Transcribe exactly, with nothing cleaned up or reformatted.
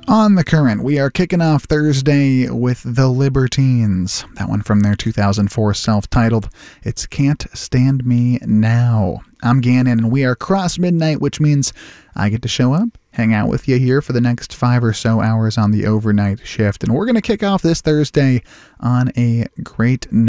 On the Current, we are kicking off Thursday with The Libertines. That one from their two thousand four self-titled It's Can't Stand Me Now. I'm Gannon, and we are cross midnight, which means I get to show up, hang out with you here for the next five or so hours on the overnight shift. And we're going to kick off this Thursday on a great note.